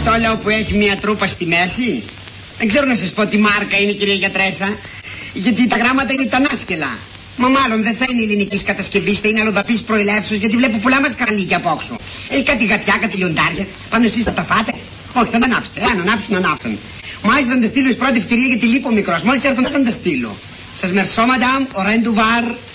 πιστόλαιο που έχει μια τρούπα στη μέση. Δεν ξέρω να σας πω τι μάρκα είναι, κυρία γιατρέσα. Γιατί τα γράμματα είναι τανάσκελα. Μα μάλλον δεν θα είναι ελληνικής κατασκευής, θα είναι αλλοδαπής προελεύσεως, γιατί βλέπω πολλά μασκαραλίκια απόξω. Έχει κάτι γατιά, κάτι λιοντάρια. Πάνω εσείς θα τα φάτε? Όχι, θα τα ανάψετε. Αν ανάψουν, ανάψουν. Μάλιστα θα τα στείλω εις πρώτη ευκαιρία γιατί λείπω μικρός. Μόλις έρθω να τα στείλω. Σας μερσώ, μαντάμ, ο Ρεν του Βαρ.